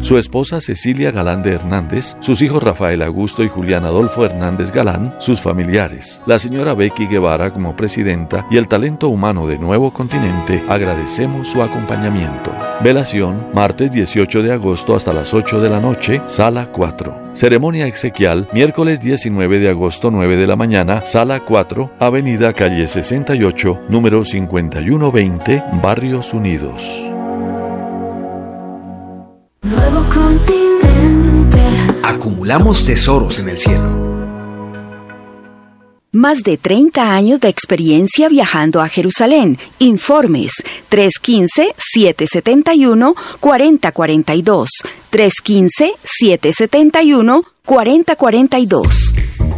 su esposa Cecilia Galán de Hernández, sus hijos Rafael Augusto y Julián Adolfo Hernández Galán, sus familiares, la señora Becky Guevara como presidenta y el talento humano de Nuevo Continente, agradecemos su acompañamiento. Velación, martes 18 de agosto hasta las 8 de la noche, sala 4. Ceremonia exequial, miércoles 19 de agosto, 9 de la mañana, sala 4, avenida calle 68, número 5120, Barrios Unidos. Nuevo Continente. Acumulamos tesoros en el cielo. Más de 30 años de experiencia viajando a Jerusalén. Informes 315-771-4042. 315-771-4042.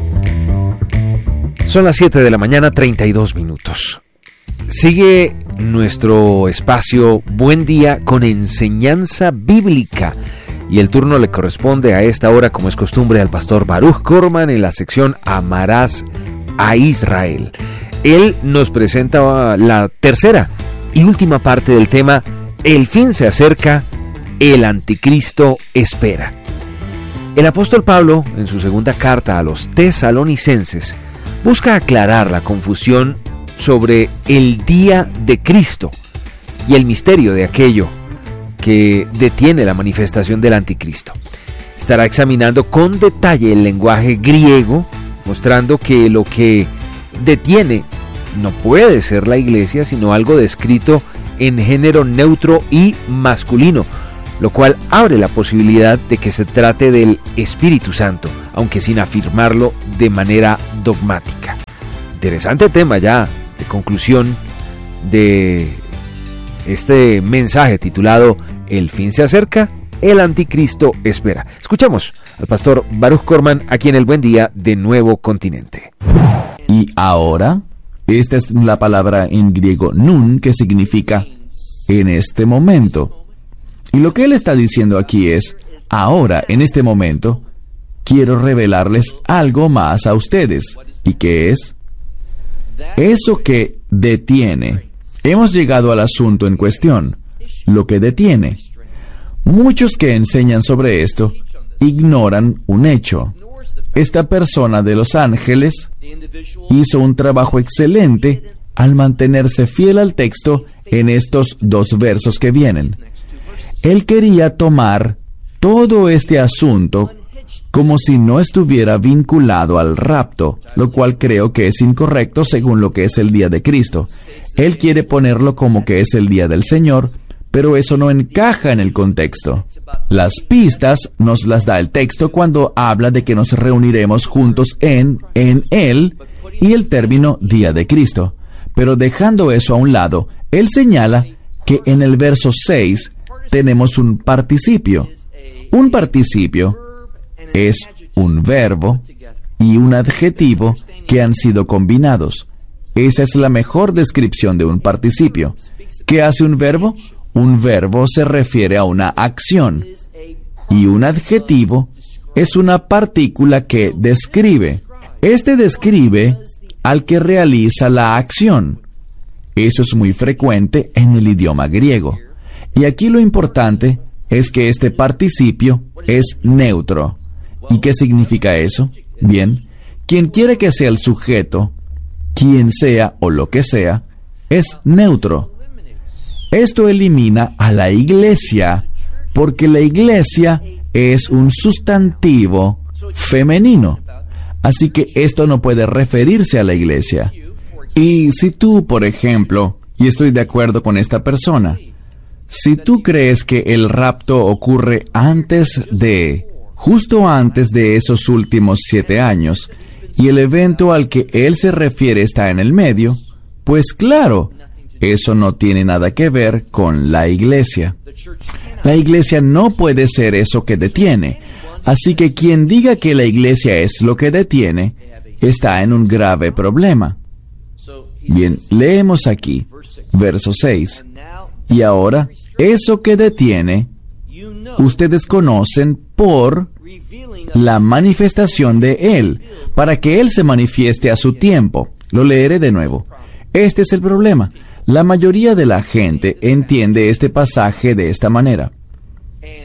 Son las 7 de la mañana, 32 minutos. Sigue nuestro espacio Buen Día con enseñanza bíblica. Y el turno le corresponde a esta hora, como es costumbre, al pastor Baruch Korman en la sección Amarás a Israel. Él nos presenta la tercera y última parte del tema: el fin se acerca, el anticristo espera. El apóstol Pablo, en su segunda carta a los tesalonicenses, busca aclarar la confusión sobre el día de Cristo y el misterio de aquello que detiene la manifestación del anticristo. Estará examinando con detalle el lenguaje griego, mostrando que lo que detiene no puede ser la iglesia, sino algo descrito en género neutro y masculino, lo cual abre la posibilidad de que se trate del Espíritu Santo, aunque sin afirmarlo de manera dogmática. Interesante tema ya de conclusión de este mensaje titulado El fin se acerca, el anticristo espera. Escuchamos al pastor Baruch Korman aquí en el Buen Día de Nuevo Continente. Y ahora, esta es la palabra en griego nun, que significa en este momento. Y lo que él está diciendo aquí es: ahora, en este momento, quiero revelarles algo más a ustedes. ¿Y qué es? Eso que detiene. Hemos llegado al asunto en cuestión, lo que detiene. Muchos que enseñan sobre esto ignoran un hecho. Esta persona de Los Ángeles hizo un trabajo excelente al mantenerse fiel al texto en estos dos versos que vienen. Él quería tomar todo este asunto como si no estuviera vinculado al rapto, lo cual creo que es incorrecto según lo que es el día de Cristo. Él quiere ponerlo como que es el día del Señor, pero eso no encaja en el contexto. Las pistas nos las da el texto cuando habla de que nos reuniremos juntos en Él, y el término día de Cristo. Pero dejando eso a un lado, él señala que en el verso 6 tenemos un participio. Un participio es un verbo y un adjetivo que han sido combinados. Esa es la mejor descripción de un participio. ¿Qué hace un verbo? Un verbo se refiere a una acción, y un adjetivo es una partícula que describe. Este describe al que realiza la acción. Eso es muy frecuente en el idioma griego. Y aquí lo importante es que este participio es neutro. ¿Y qué significa eso? Bien, quien quiere que sea el sujeto, quien sea o lo que sea, es neutro. Esto elimina a la iglesia, porque la iglesia es un sustantivo femenino. Así que esto no puede referirse a la iglesia. Y si tú, por ejemplo, y estoy de acuerdo con esta persona, si tú crees que el rapto ocurre justo antes de esos últimos 7 años, y el evento al que él se refiere está en el medio, pues claro, eso no tiene nada que ver con la iglesia. La iglesia no puede ser eso que detiene. Así que quien diga que la iglesia es lo que detiene, está en un grave problema. Bien, leemos aquí, verso 6. Y ahora, eso que detiene, ustedes conocen por la manifestación de Él, para que Él se manifieste a su tiempo. Lo leeré de nuevo. Este es el problema. La mayoría de la gente entiende este pasaje de esta manera.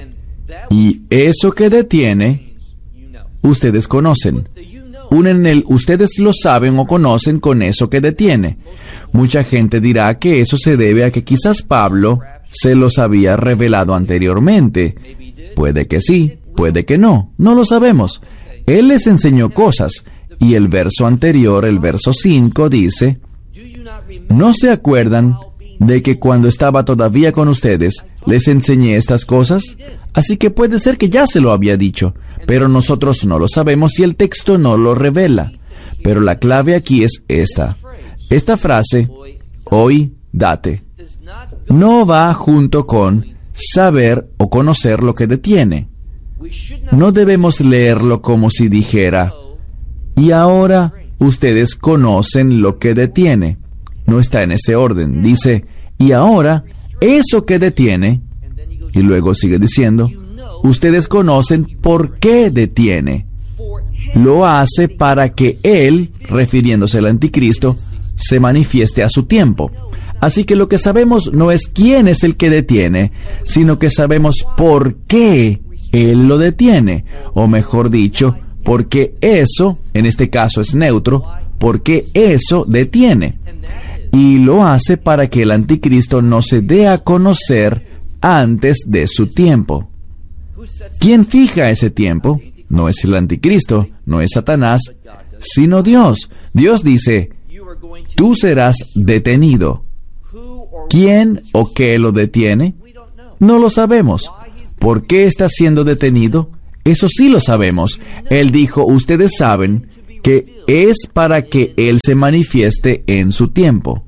Y eso que detiene, ustedes conocen. Unen el ustedes lo saben o conocen con eso que detiene. Mucha gente dirá que eso se debe a que quizás Pablo se los había revelado anteriormente. Puede que sí, puede que no, no lo sabemos. Él les enseñó cosas, y el verso anterior, el verso 5, dice: ¿no se acuerdan de que cuando estaba todavía con ustedes, les enseñé estas cosas? Así que puede ser que ya se lo había dicho, pero nosotros no lo sabemos y el texto no lo revela. Pero la clave aquí es esta. Esta frase, hoy date, no va junto con saber o conocer lo que detiene. No debemos leerlo como si dijera: y ahora ustedes conocen lo que detiene. No está en ese orden. Dice: y ahora eso que detiene. Y luego sigue diciendo: ustedes conocen por qué detiene. Lo hace para que Él, refiriéndose al anticristo, se manifieste a su tiempo. Así que lo que sabemos no es quién es el que detiene, sino que sabemos por qué Él lo detiene. O mejor dicho, porque eso, en este caso es neutro, porque eso detiene. Y lo hace para que el anticristo no se dé a conocer antes de su tiempo. ¿Quién fija ese tiempo? No es el anticristo, no es Satanás, sino Dios. Dios dice: tú serás detenido. ¿Quién o qué lo detiene? No lo sabemos. ¿Por qué está siendo detenido? Eso sí lo sabemos. Él dijo: ustedes saben que es para que Él se manifieste en su tiempo.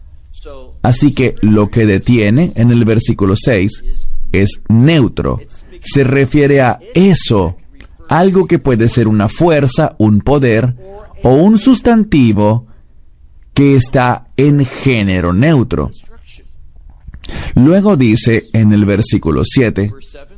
Así que lo que detiene en el versículo 6 es neutro. Se refiere a eso, algo que puede ser una fuerza, un poder o un sustantivo que está en género neutro. Luego dice en el versículo 7: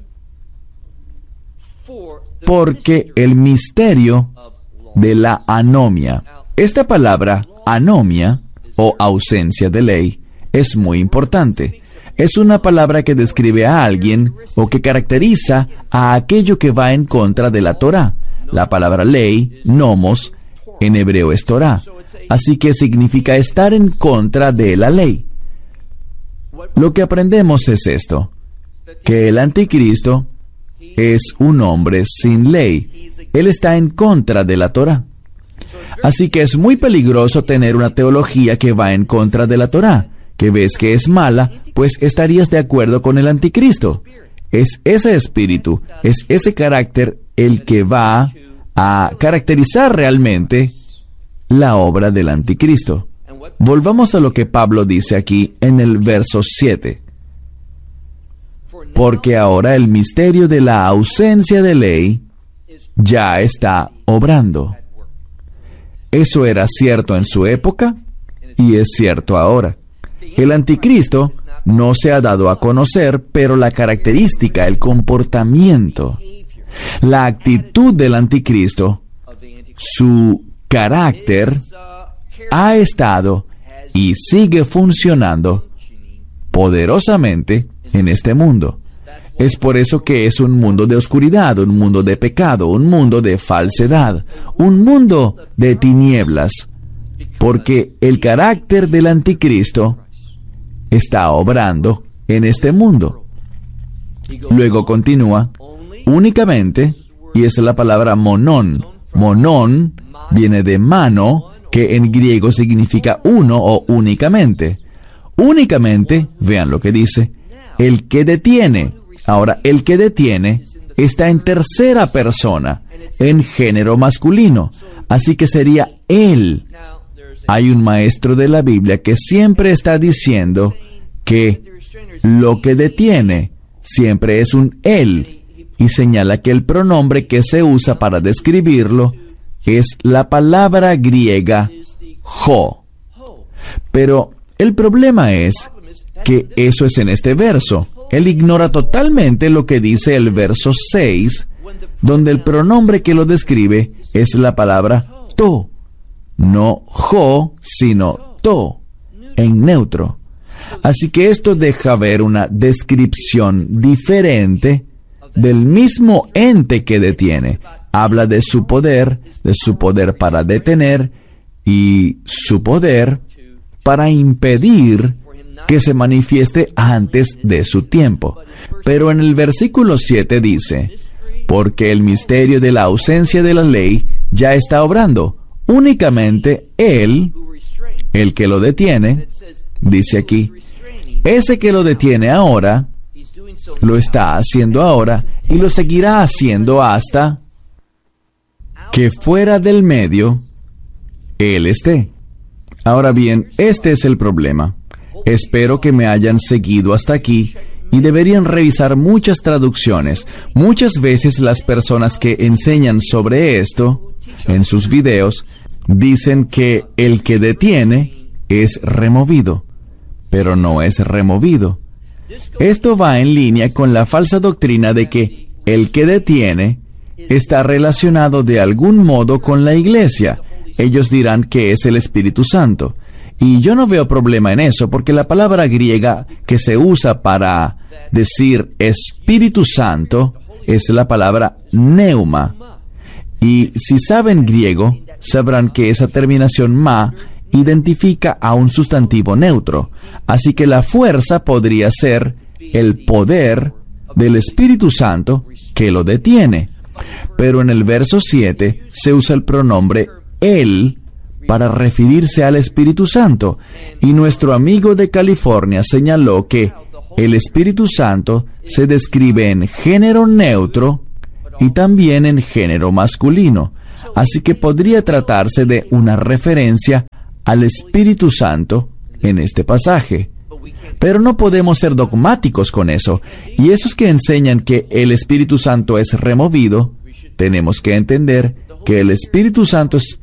porque el misterio de la anomia. Esta palabra, anomia, o ausencia de ley, es muy importante. Es una palabra que describe a alguien o que caracteriza a aquello que va en contra de la Torá. La palabra ley, nomos, en hebreo es Torá. Así que significa estar en contra de la ley. Lo que aprendemos es esto: que el anticristo es un hombre sin ley. Él está en contra de la Torá. Así que es muy peligroso tener una teología que va en contra de la Torá, que ves que es mala, pues estarías de acuerdo con el anticristo. Es ese espíritu, es ese carácter el que va a caracterizar realmente la obra del anticristo. Volvamos a lo que Pablo dice aquí en el verso 7. Porque ahora el misterio de la ausencia de ley ya está obrando. Eso era cierto en su época y es cierto ahora. El anticristo no se ha dado a conocer, pero la característica, el comportamiento, la actitud del anticristo, su carácter, ha estado y sigue funcionando poderosamente en este mundo. Es por eso que es un mundo de oscuridad, un mundo de pecado, un mundo de falsedad, un mundo de tinieblas, porque el carácter del anticristo está obrando en este mundo. Luego continúa: únicamente, y es la palabra monón. Monón viene de mano, que en griego significa uno o únicamente. Únicamente, vean lo que dice, el que detiene. Ahora, el que detiene está en tercera persona, en género masculino, así que sería él. Hay un maestro de la Biblia que siempre está diciendo que lo que detiene siempre es un él, y señala que el pronombre que se usa para describirlo es la palabra griega ho. Pero el problema es que eso es en este verso. Él ignora totalmente lo que dice el verso 6, donde el pronombre que lo describe es la palabra to. No ho, sino to, en neutro. Así que esto deja ver una descripción diferente del mismo ente que detiene. Habla de su poder para detener y su poder para impedir que se manifieste antes de su tiempo. Pero en el versículo 7 dice, porque el misterio de la ausencia de la ley ya está obrando. Únicamente Él, el que lo detiene, dice aquí, ese que lo detiene ahora, lo está haciendo ahora y lo seguirá haciendo hasta que fuera del medio Él esté. Ahora bien, este es el problema. Espero que me hayan seguido hasta aquí y deberían revisar muchas traducciones. Muchas veces las personas que enseñan sobre esto en sus videos dicen que el que detiene es removido, pero no es removido. Esto va en línea con la falsa doctrina de que el que detiene está relacionado de algún modo con la iglesia. Ellos dirán que es el Espíritu Santo. Y yo no veo problema en eso, porque la palabra griega que se usa para decir Espíritu Santo es la palabra pneuma. Y si saben griego, sabrán que esa terminación ma identifica a un sustantivo neutro. Así que la fuerza podría ser el poder del Espíritu Santo que lo detiene. Pero en el verso 7 se usa el pronombre Él para referirse al Espíritu Santo. Y nuestro amigo de California señaló que el Espíritu Santo se describe en género neutro y también en género masculino. Así que podría tratarse de una referencia al Espíritu Santo en este pasaje. Pero no podemos ser dogmáticos con eso. Y esos que enseñan que el Espíritu Santo es removido, tenemos que entender que el Espíritu Santo es